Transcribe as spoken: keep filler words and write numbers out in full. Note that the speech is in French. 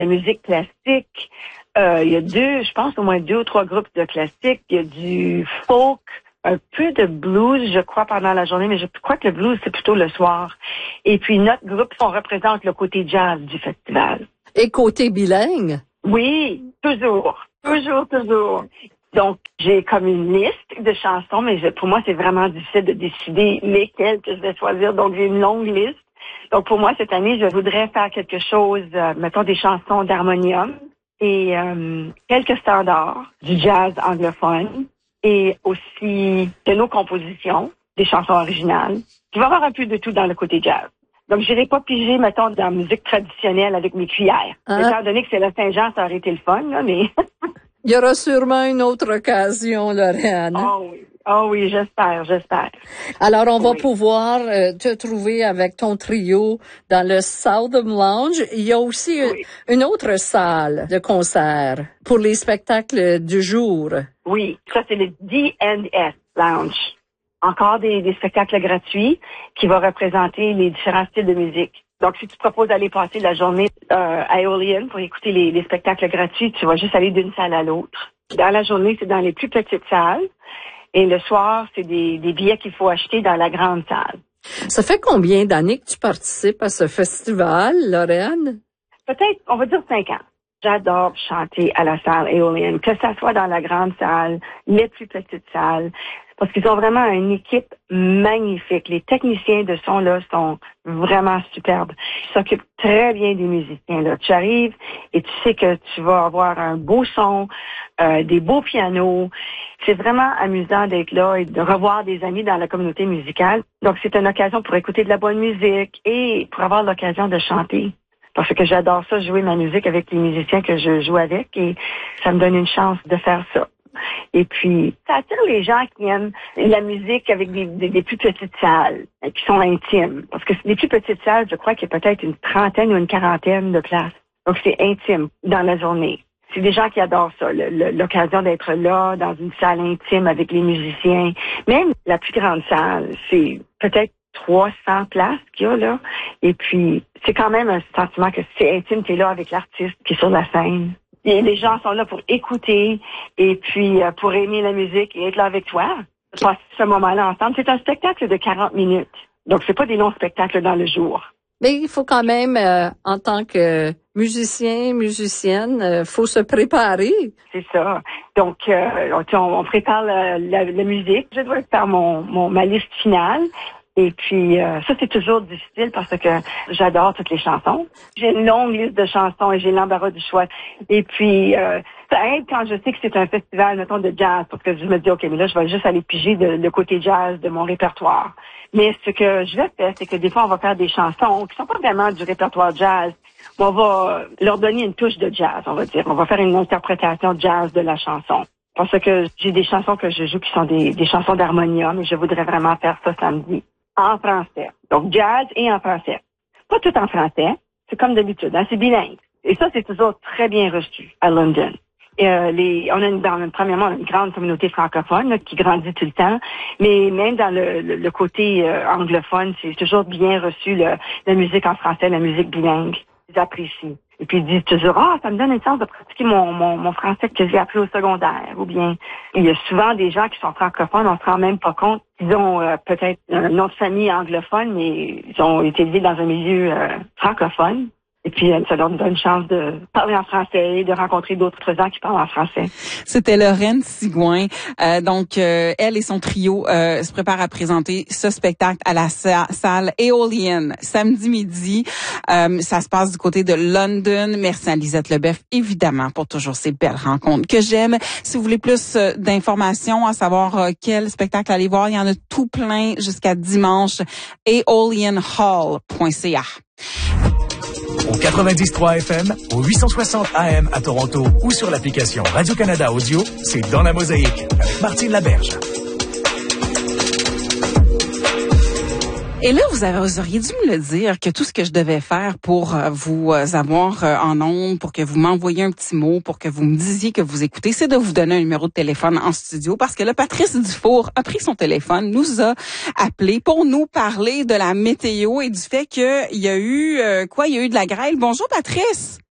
la musique classique. Euh, il y a deux, je pense au moins deux ou trois groupes de classique. Il y a du folk, un peu de blues, je crois, pendant la journée, mais je crois que le blues, c'est plutôt le soir. Et puis notre groupe, on représente le côté jazz du festival. Et côté bilingue? Oui, toujours. Toujours, toujours. Donc, j'ai comme une liste de chansons, mais je, pour moi, c'est vraiment difficile de décider lesquelles que je vais choisir. Donc, j'ai une longue liste. Donc, pour moi, cette année, je voudrais faire quelque chose, euh, mettons des chansons d'harmonium et euh, quelques standards du jazz anglophone et aussi de nos compositions, des chansons originales. Il va y avoir un peu de tout dans le côté jazz. Donc, je n'irai pas piger, mettons, dans la musique traditionnelle avec mes cuillères. Ah. Étant donné que c'est le Saint-Jean, ça aurait été le fun, là, mais... Il y aura sûrement une autre occasion, Laurène. Oh oui, oh oui, j'espère, j'espère. Alors, on va oui. pouvoir euh, te trouver avec ton trio dans le Southern Lounge. Il y a aussi oui. une, une autre salle de concert pour les spectacles du jour. Oui, ça c'est le D and S Lounge. Encore des, des spectacles gratuits qui vont représenter les différents styles de musique. Donc, si tu proposes d'aller passer la journée euh, à Aeolian pour écouter les, les spectacles gratuits, tu vas juste aller d'une salle à l'autre. Dans la journée, c'est dans les plus petites salles. Et le soir, c'est des, des billets qu'il faut acheter dans la grande salle. Ça fait combien d'années que tu participes à ce festival, Laurène? Peut-être, on va dire cinq ans. J'adore chanter à la salle Aeolian, que ça soit dans la grande salle, les plus petites salles, parce qu'ils ont vraiment une équipe magnifique. Les techniciens de son là sont vraiment superbes. Ils s'occupent très bien des musiciens là. Tu arrives et tu sais que tu vas avoir un beau son, euh, des beaux pianos. C'est vraiment amusant d'être là et de revoir des amis dans la communauté musicale. Donc c'est une occasion pour écouter de la bonne musique et pour avoir l'occasion de chanter. Parce que j'adore ça, jouer ma musique avec les musiciens que je joue avec et ça me donne une chance de faire ça. Et puis, ça attire les gens qui aiment la musique avec des, des, des plus petites salles, qui sont intimes. Parce que les plus petites salles, je crois qu'il y a peut-être une trentaine ou une quarantaine de places. Donc, c'est intime dans la journée. C'est des gens qui adorent ça, le, le, l'occasion d'être là, dans une salle intime avec les musiciens. Même la plus grande salle, c'est peut-être trois cents places qu'il y a là. Et puis, c'est quand même un sentiment que c'est intime, t'es là avec l'artiste qui est sur la scène. Et les gens sont là pour écouter et puis euh, pour aimer la musique et être là avec toi. Passer ce moment-là ensemble. C'est un spectacle de quarante minutes. Donc, c'est pas des longs spectacles dans le jour. Mais il faut quand même, euh, en tant que musicien, musicienne, euh, faut se préparer. C'est ça. Donc, euh, on, on prépare la, la, la musique. Je dois faire mon, mon ma liste finale. Et puis, euh, ça, c'est toujours difficile parce que j'adore toutes les chansons. J'ai une longue liste de chansons et j'ai l'embarras du choix. Et puis, euh, ça aide quand je sais que c'est un festival, mettons, de jazz, parce que je me dis, OK, mais là, je vais juste aller piger de, le côté jazz de mon répertoire. Mais ce que je vais faire, c'est que des fois, on va faire des chansons qui sont pas vraiment du répertoire jazz. On va leur donner une touche de jazz, on va dire. On va faire une interprétation jazz de la chanson. Parce que j'ai des chansons que je joue qui sont des, des chansons d'harmonium et je voudrais vraiment faire ça samedi. En français. Donc, jazz et en français. Pas tout en français. C'est comme d'habitude, hein, c'est bilingue. Et ça, c'est toujours très bien reçu à London. Et, euh, les, on a une, dans, premièrement, on a une grande communauté francophone là, qui grandit tout le temps. Mais même dans le, le, le côté euh, anglophone, c'est toujours bien reçu le, la musique en français, la musique bilingue. Ils apprécient. Et puis ils disent toujours, ah, ça me donne une chance de pratiquer mon, mon, mon français que j'ai appris au secondaire. Ou bien, il y a souvent des gens qui sont francophones, on se rend même pas compte. Ils ont euh, peut-être un nom de famille anglophone, mais ils ont été élevés dans un milieu euh, francophone. Et puis, ça leur donne une chance de parler en français et de rencontrer d'autres gens qui parlent en français. C'était Laurène Sigouin. Euh, donc, euh, elle et son trio euh, se préparent à présenter ce spectacle à la sa- salle Aeolian samedi midi. Euh, ça se passe du côté de London. Merci à Lisette Leboeuf, évidemment, pour toujours ces belles rencontres que j'aime. Si vous voulez plus euh, d'informations, à savoir euh, quel spectacle aller voir, il y en a tout plein jusqu'à dimanche. aeolian hall point c a. Au quatre-vingt-dix point trois F M, au huit cent soixante A M à Toronto ou sur l'application Radio-Canada Audio, c'est Dans la Mosaïque avec Martine Laberge. Et là, vous, avez, vous auriez dû me le dire que tout ce que je devais faire pour euh, vous euh, avoir euh, en ondes, pour que vous m'envoyiez un petit mot, pour que vous me disiez que vous écoutez, c'est de vous donner un numéro de téléphone en studio parce que là, Patrice Dufour a pris son téléphone, nous a appelé pour nous parler de la météo et du fait qu'il y a eu, euh, quoi, il y a eu de la grêle. Bonjour, Patrice.